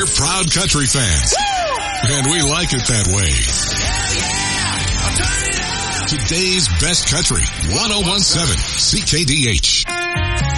proud country fans. Woo! And we like it that way. Today's best country, 101.7 CKDH.